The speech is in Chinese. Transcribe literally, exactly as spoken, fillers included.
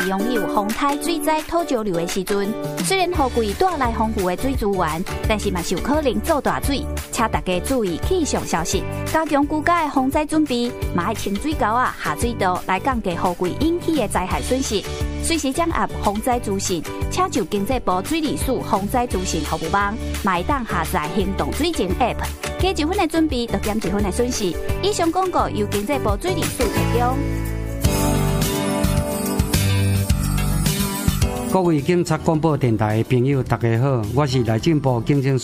拥有风台水灾土石流的时阵，虽然雨季带来丰富的水资源，但是嘛是有可能做大水，请大家注意气象消息，加强居家的防灾准备，嘛要清水沟啊、下水道来降低雨季引起的灾害损失。随时掌握防灾资讯，请就经济部水利署防灾资讯服务网，买当下载行动水情 App， 加一分的准备，就减一分的损失。以上广告由经济部水利署提供。 各位警察广播电台的朋友，大家好，我是内政部警政署